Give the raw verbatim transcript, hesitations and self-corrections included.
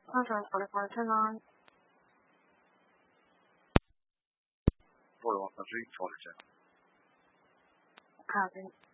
Conference forty-four, turn on. forty-one point three, twenty-two. Copy.